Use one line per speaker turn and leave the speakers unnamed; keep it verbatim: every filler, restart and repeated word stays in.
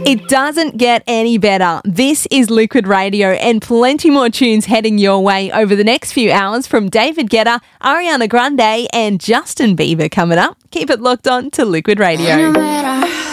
It doesn't get any better. This is Liquid Radio and plenty more tunes heading your way over the next few hours from David Guetta, Ariana Grande and Justin Bieber coming up. Keep it locked on to Liquid Radio.